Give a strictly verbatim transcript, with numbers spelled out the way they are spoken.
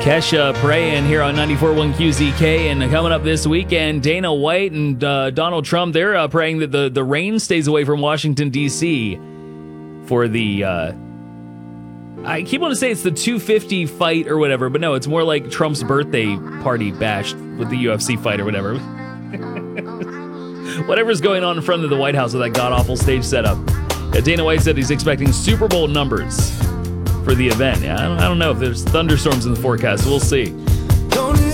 Kesha praying here on ninety-four point one Q Z K, and coming up this weekend, Dana White and uh, Donald Trump, they're uh, praying that the, the rain stays away from Washington, D C for the, uh, I keep wanting to say it's the two fifty fight or whatever, but no, it's more like Trump's birthday party bashed with the U F C fight or whatever. Whatever's going on in front of the White House with that god-awful stage setup. Uh, Dana White said he's expecting Super Bowl numbers for the event. Yeah, I don't, I don't know if there's thunderstorms in the forecast. We'll see.